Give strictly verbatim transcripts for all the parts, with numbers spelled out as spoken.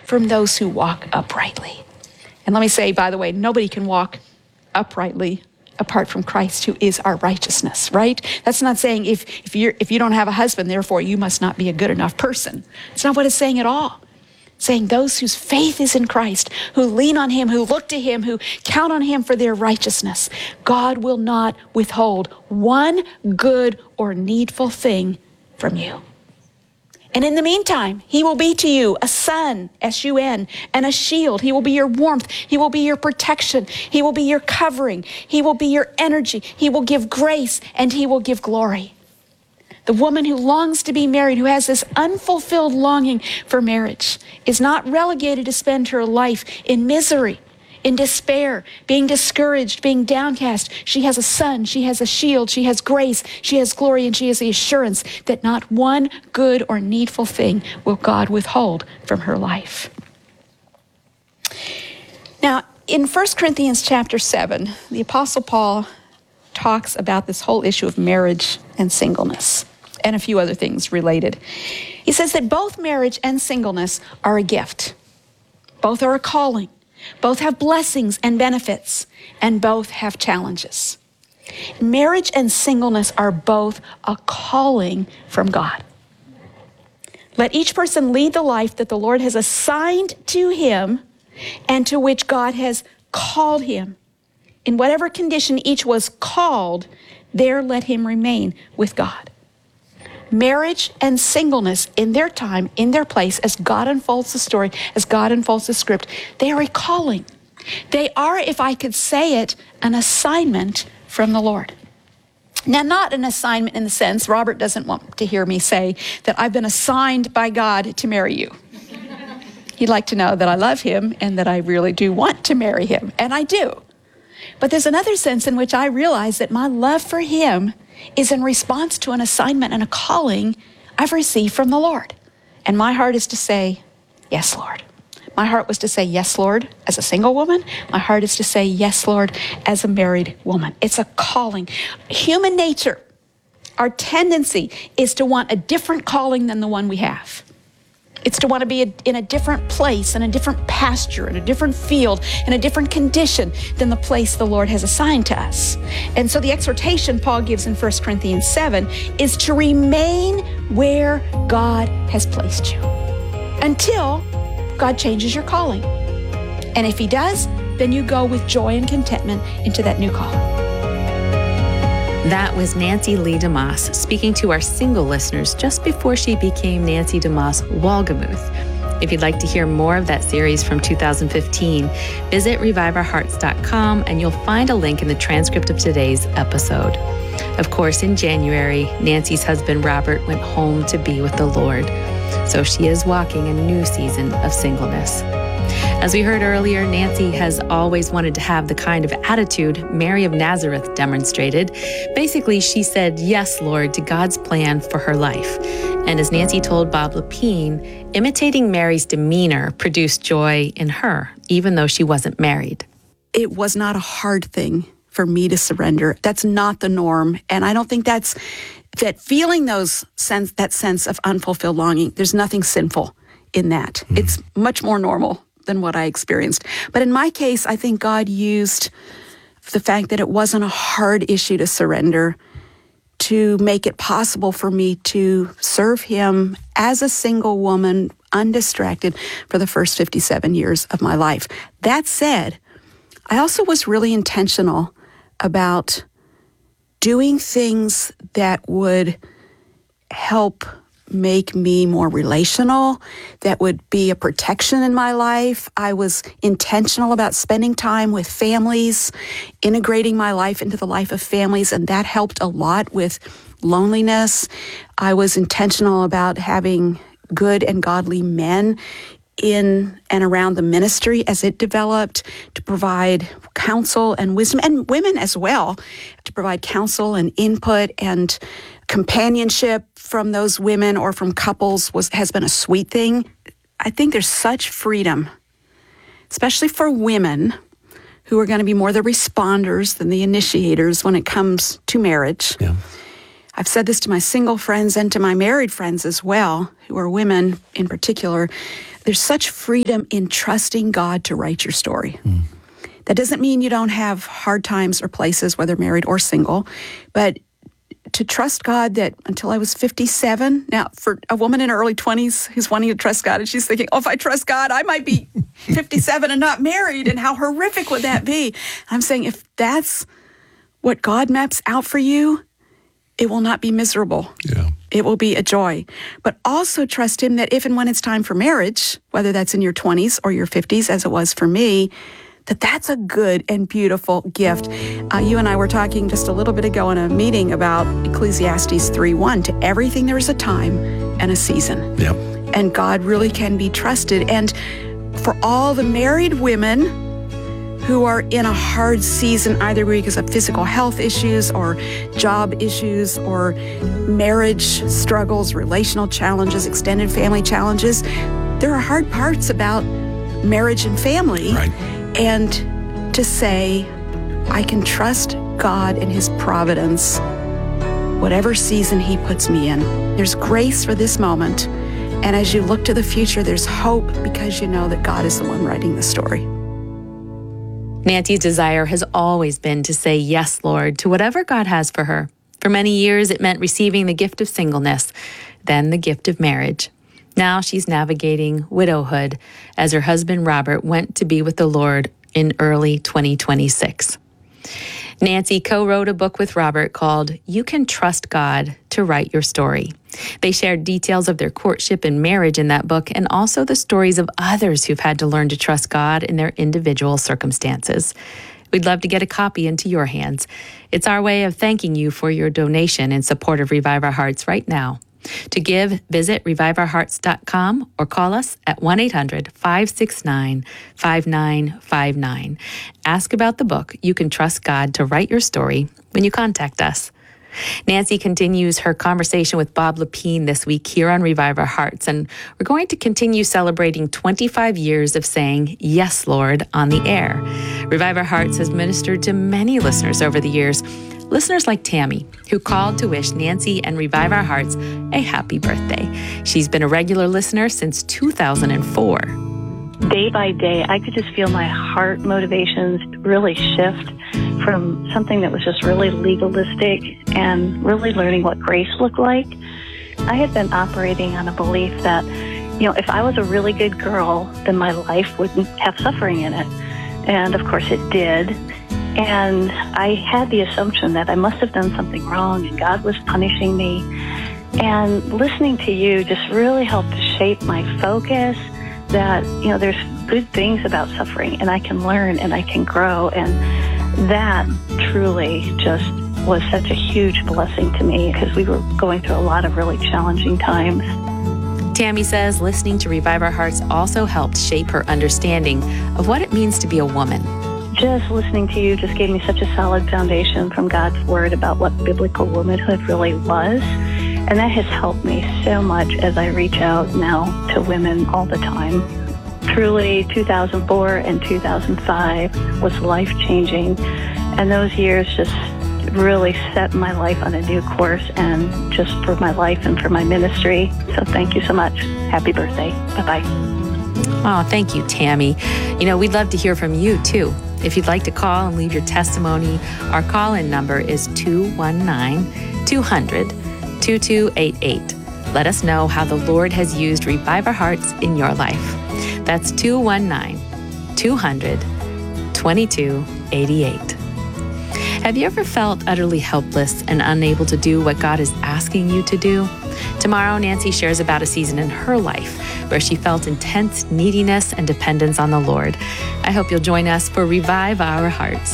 from those who walk uprightly. And let me say, by the way, nobody can walk uprightly apart from Christ, who is our righteousness, right? That's not saying if, if, you're, if you don't have a husband, therefore you must not be a good enough person. It's not what it's saying at all. It's saying those whose faith is in Christ, who lean on him, who look to him, who count on him for their righteousness, God will not withhold one good or needful thing from you. And in the meantime, he will be to you a sun, S U N, and a shield. He will be your warmth. He will be your protection. He will be your covering. He will be your energy. He will give grace, and he will give glory. The woman who longs to be married, who has this unfulfilled longing for marriage, is not relegated to spend her life in misery, in despair, being discouraged, being downcast. She has a sun, she has a shield, she has grace, she has glory, and she has the assurance that not one good or needful thing will God withhold from her life. Now, in First Corinthians chapter seven, the Apostle Paul talks about this whole issue of marriage and singleness, and a few other things related. He says that both marriage and singleness are a gift. Both are a calling. Both have blessings and benefits, and both have challenges. Marriage and singleness are both a calling from God. Let each person lead the life that the Lord has assigned to him and to which God has called him. In whatever condition each was called, there let him remain with God. Marriage and singleness in their time, in their place, as God unfolds the story, as God unfolds the script, they are a calling. They are, if I could say it, an assignment from the Lord. Now, not an assignment in the sense, Robert doesn't want to hear me say that I've been assigned by God to marry you. He'd like to know that I love him and that I really do want to marry him, and I do. But there's another sense in which I realize that my love for him is in response to an assignment and a calling I've received from the Lord. And my heart is to say, yes, Lord. My heart was to say, yes, Lord, as a single woman. My heart is to say, yes, Lord, as a married woman. It's a calling. Human nature, our tendency is to want a different calling than the one we have. It's to want to be a, in a different place, in a different pasture, in a different field, in a different condition than the place the Lord has assigned to us. And so the exhortation Paul gives in First Corinthians seven is to remain where God has placed you until God changes your calling. And if he does, then you go with joy and contentment into that new calling. That was Nancy Lee DeMoss speaking to our single listeners just before she became Nancy DeMoss Wolgemuth. If you'd like to hear more of that series from two thousand fifteen, visit revive our hearts dot com and you'll find a link in the transcript of today's episode. Of course, in January, Nancy's husband Robert went home to be with the Lord. So she is walking a new season of singleness. As we heard earlier, Nancy has always wanted to have the kind of attitude Mary of Nazareth demonstrated. Basically, she said, yes, Lord, to God's plan for her life. And as Nancy told Bob Lepine, imitating Mary's demeanor produced joy in her, even though she wasn't married. It was not a hard thing for me to surrender. That's not the norm. And I don't think that's, that feeling those sense, that sense of unfulfilled longing, there's nothing sinful in that. Mm. It's much more normal than what I experienced. But in my case, I think God used the fact that it wasn't a hard issue to surrender to make it possible for me to serve him as a single woman, undistracted, for the first fifty-seven years of my life. That said, I also was really intentional about doing things that would help make me more relational, that would be a protection in my life. I was intentional about spending time with families, integrating my life into the life of families, and that helped a lot with loneliness. I was intentional about having good and godly men in and around the ministry as it developed, to provide counsel and wisdom, and women as well, to provide counsel and input and companionship from those women or from couples was has been a sweet thing. I think there's such freedom, especially for women who are going to be more the responders than the initiators when it comes to marriage. Yeah. I've said this to my single friends and to my married friends as well, who are women in particular. there's such freedom in trusting God to write your story. Mm. That doesn't mean you don't have hard times or places, whether married or single, but to trust God that until I was fifty-seven, now for a woman in her early twenties who's wanting to trust God, and she's thinking, oh, if I trust God, I might be fifty-seven and not married, and how horrific would that be? I'm saying if that's what God maps out for you, it will not be miserable. Yeah. It will be a joy. But also trust Him that if and when it's time for marriage, whether that's in your twenties or your fifties, as it was for me, that that's a good and beautiful gift. Uh, you and I were talking just a little bit ago in a meeting about Ecclesiastes three one. To everything there is a time and a season. Yep. And God really can be trusted. And for all the married women who are in a hard season, either because of physical health issues or job issues or marriage struggles, relational challenges, extended family challenges, there are hard parts about marriage and family. Right. And to say, I can trust God and His providence, whatever season He puts me in. There's grace for this moment. And as you look to the future, there's hope because you know that God is the one writing the story. Nancy's desire has always been to say yes, Lord, to whatever God has for her. For many years, it meant receiving the gift of singleness, then the gift of marriage. Now she's navigating widowhood as her husband Robert went to be with the Lord in early twenty twenty-six. Nancy co-wrote a book with Robert called You Can Trust God to Write Your Story. They shared details of their courtship and marriage in that book, and also the stories of others who've had to learn to trust God in their individual circumstances. We'd love to get a copy into your hands. It's our way of thanking you for your donation in support of Revive Our Hearts right now. To give, visit revive our hearts dot com or call us at one eight hundred, five six nine, five nine five nine. Ask about the book, You Can Trust God to Write Your Story, when you contact us. Nancy continues her conversation with Bob Lepine this week here on Revive Our Hearts, and we're going to continue celebrating twenty-five years of saying, Yes, Lord, on the air. Revive Our Hearts has ministered to many listeners over the years, listeners like Tammy, who called to wish Nancy and Revive Our Hearts a happy birthday. She's been a regular listener since two thousand four. Day by day, I could just feel my heart motivations really shift from something that was just really legalistic and really learning what grace looked like. I had been operating on a belief that, you know, if I was a really good girl, then my life wouldn't have suffering in it. And of course it did. And I had the assumption that I must have done something wrong and God was punishing me. And listening to you just really helped to shape my focus that, you know, there's good things about suffering and I can learn and I can grow. And that truly just was such a huge blessing to me because we were going through a lot of really challenging times. Tammy says listening to Revive Our Hearts also helped shape her understanding of what it means to be a woman. Just listening to you just gave me such a solid foundation from God's Word about what biblical womanhood really was. And that has helped me so much as I reach out now to women all the time. Truly, two thousand four and two thousand five was life-changing. And those years just really set my life on a new course and just for my life and for my ministry. So thank you so much. Happy birthday. Bye-bye. Oh, thank you, Tammy. You know, we'd love to hear from you, too. If you'd like to call and leave your testimony, our call-in number is two one nine, two hundred, two two eight eight. Let us know how the Lord has used Revive Our Hearts in your life. That's two one nine, two hundred, twenty-two eighty-eight. Have you ever felt utterly helpless and unable to do what God is asking you to do? Tomorrow, Nancy shares about a season in her life where she felt intense neediness and dependence on the Lord. I hope you'll join us for Revive Our Hearts.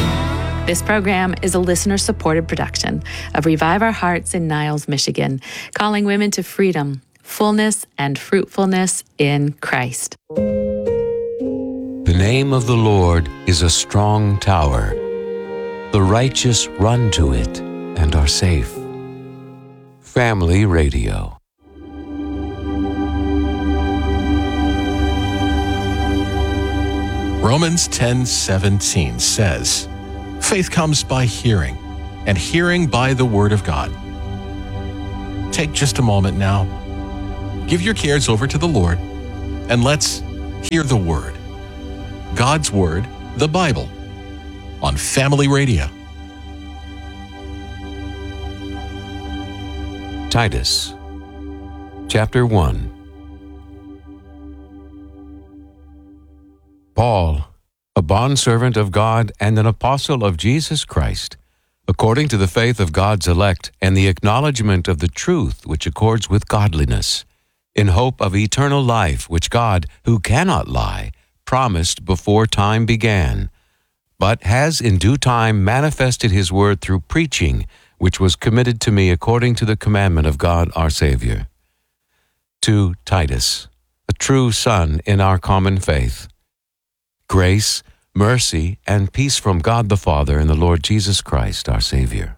This program is a listener-supported production of Revive Our Hearts in Niles, Michigan, calling women to freedom, fullness, and fruitfulness in Christ. The name of the Lord is a strong tower. The righteous run to it and are safe. Family Radio. Romans ten seventeen says, faith comes by hearing, and hearing by the Word of God. Take just a moment now. Give your cares over to the Lord. and let's hear the Word. God's Word, the Bible, on Family Radio. Titus, chapter one. Paul, a bondservant of God and an apostle of Jesus Christ, according to the faith of God's elect and the acknowledgement of the truth which accords with godliness, in hope of eternal life which God, who cannot lie, promised before time began, but has in due time manifested his word through preaching, which was committed to me according to the commandment of God our Savior. To Titus, a true son in our common faith, grace, mercy, and peace from God the Father and the Lord Jesus Christ our Savior.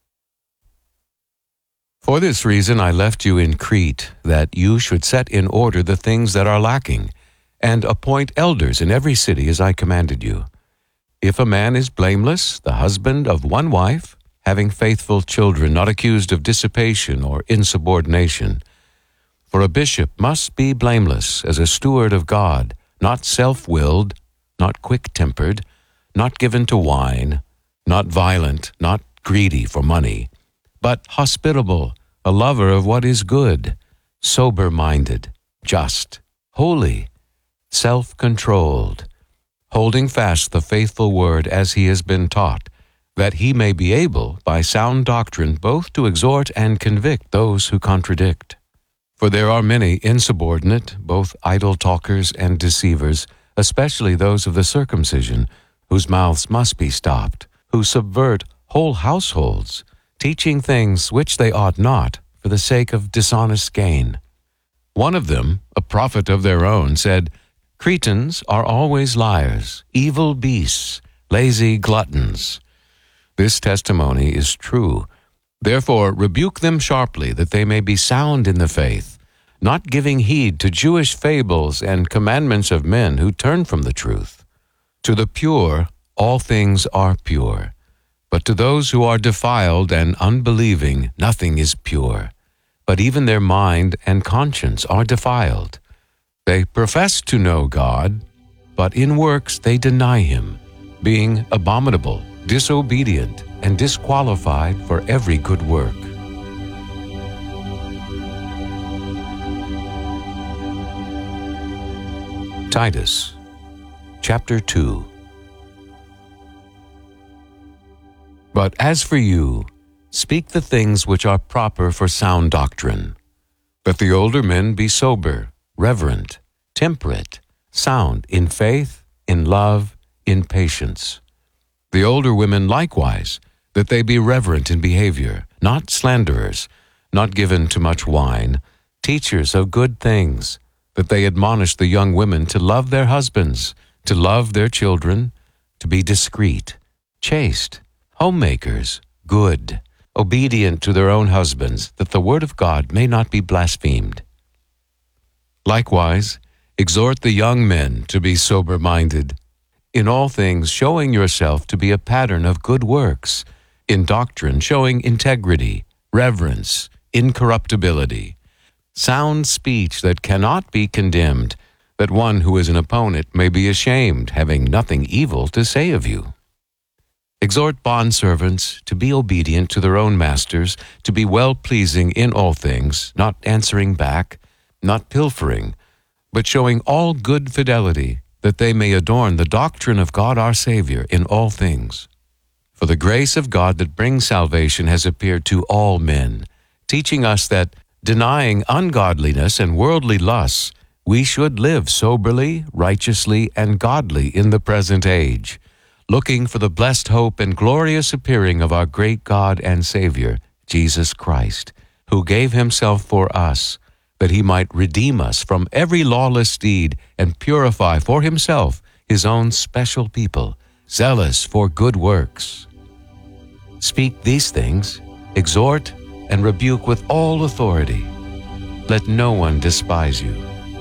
For this reason I left you in Crete, that you should set in order the things that are lacking, and appoint elders in every city as I commanded you. If a man is blameless, the husband of one wife, having faithful children, not accused of dissipation or insubordination. For a bishop must be blameless as a steward of God, not self-willed, not quick-tempered, not given to wine, not violent, not greedy for money, but hospitable, a lover of what is good, sober-minded, just, holy, self-controlled, holding fast the faithful word as he has been taught, that he may be able, by sound doctrine, both to exhort and convict those who contradict. For there are many insubordinate, both idle talkers and deceivers, especially those of the circumcision, whose mouths must be stopped, who subvert whole households, teaching things which they ought not, for the sake of dishonest gain. One of them, a prophet of their own, said, Cretans are always liars, evil beasts, lazy gluttons. This testimony is true. Therefore rebuke them sharply, that they may be sound in the faith, not giving heed to Jewish fables and commandments of men who turn from the truth. To the pure, all things are pure, but to those who are defiled and unbelieving, nothing is pure, but even their mind and conscience are defiled. They profess to know God, but in works they deny him, being abominable, disobedient, and disqualified for every good work. Titus, chapter two. But as for you, speak the things which are proper for sound doctrine, that the older men be sober, reverent, temperate, sound in faith, in love, in patience. The older women likewise, that they be reverent in behavior, not slanderers, not given to much wine, teachers of good things, that they admonish the young women to love their husbands, to love their children, to be discreet, chaste, homemakers, good, obedient to their own husbands, that the word of God may not be blasphemed. Likewise, exhort the young men to be sober-minded, in all things showing yourself to be a pattern of good works, in doctrine showing integrity, reverence, incorruptibility, sound speech that cannot be condemned, that one who is an opponent may be ashamed, having nothing evil to say of you. Exhort bondservants to be obedient to their own masters, to be well-pleasing in all things, not answering back, not pilfering, but showing all good fidelity, that they may adorn the doctrine of God our Savior in all things. For the grace of God that brings salvation has appeared to all men, teaching us that, denying ungodliness and worldly lusts, we should live soberly, righteously, and godly in the present age, looking for the blessed hope and glorious appearing of our great God and Savior, Jesus Christ, who gave himself for us, that he might redeem us from every lawless deed and purify for himself his own special people, zealous for good works. Speak these things, exhort, and rebuke with all authority. Let no one despise you.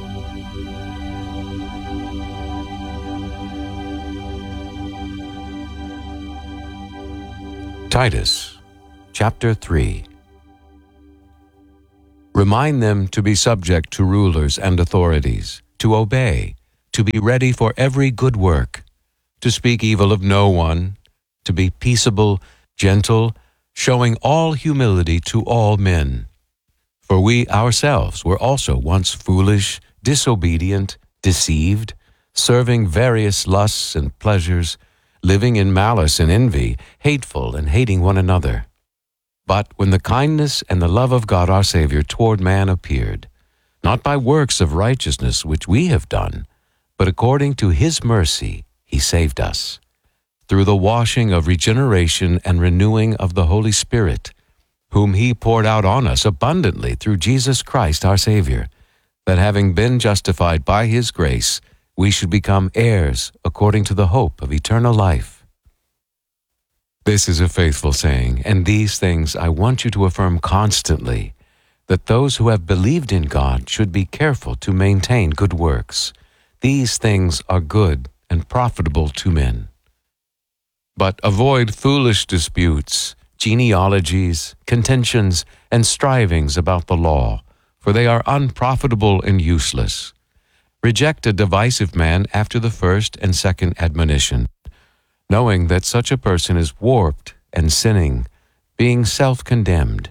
Titus, chapter three. Remind them to be subject to rulers and authorities, to obey, to be ready for every good work, to speak evil of no one, to be peaceable, gentle, showing all humility to all men. For we ourselves were also once foolish, disobedient, deceived, serving various lusts and pleasures, living in malice and envy, hateful and hating one another. But when the kindness and the love of God our Savior toward man appeared, not by works of righteousness which we have done, but according to His mercy He saved us, through the washing of regeneration and renewing of the Holy Spirit, whom He poured out on us abundantly through Jesus Christ our Savior, that having been justified by His grace, we should become heirs according to the hope of eternal life. This is a faithful saying, and these things I want you to affirm constantly, that those who have believed in God should be careful to maintain good works. These things are good and profitable to men. But avoid foolish disputes, genealogies, contentions, and strivings about the law, for they are unprofitable and useless. Reject a divisive man after the first and second admonition, knowing that such a person is warped and sinning, being self-condemned.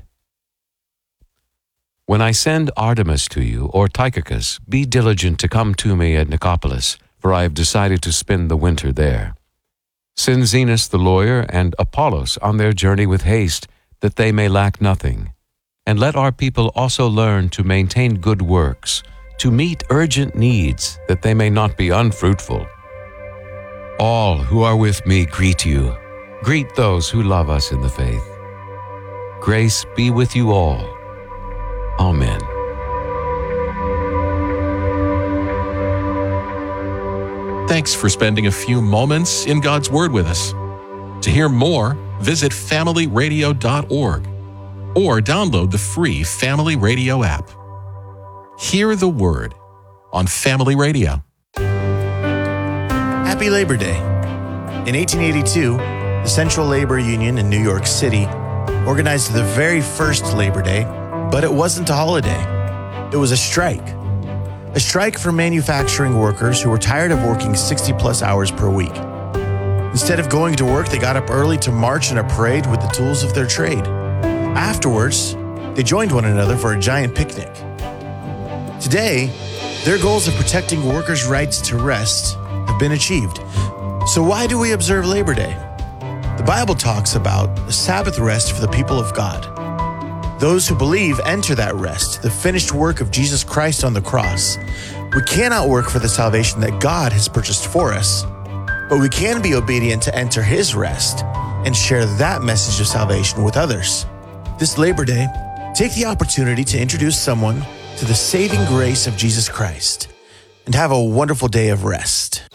When I send Artemas to you, or Tychicus, be diligent to come to me at Nicopolis, for I have decided to spend the winter there. Send Zenas the lawyer and Apollos on their journey with haste, that they may lack nothing. And let our people also learn to maintain good works, to meet urgent needs, that they may not be unfruitful. All who are with me greet you. Greet those who love us in the faith. Grace be with you all. Amen. Thanks for spending a few moments in God's Word with us. To hear more, visit family radio dot org or download the free Family Radio app. Hear the Word on Family Radio. Happy Labor Day. In eighteen eighty-two, the Central Labor Union in New York City organized the very first Labor Day, but it wasn't a holiday. It was a strike. A strike for manufacturing workers who were tired of working sixty plus hours per week. Instead of going to work, they got up early to march in a parade with the tools of their trade. Afterwards, they joined one another for a giant picnic. Today, their goals of protecting workers' rights to rest have been achieved. So why do we observe Labor Day? The Bible talks about a Sabbath rest for the people of God. Those who believe enter that rest, the finished work of Jesus Christ on the cross. We cannot work for the salvation that God has purchased for us, but we can be obedient to enter His rest and share that message of salvation with others. This Labor Day, take the opportunity to introduce someone to the saving grace of Jesus Christ and have a wonderful day of rest.